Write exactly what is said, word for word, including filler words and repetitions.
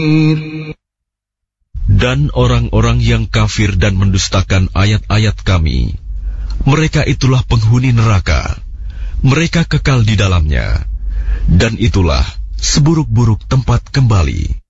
Dan orang-orang yang kafir dan mendustakan ayat-ayat kami, mereka itulah penghuni neraka. Mereka kekal di dalamnya, dan itulah seburuk-buruk tempat kembali.